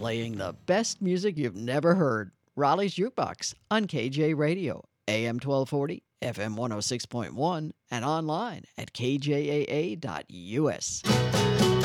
playing the best music you've never heard. Raleigh's Jukebox on KJ Radio, AM 1240, FM 106.1, and online at kjaa.us.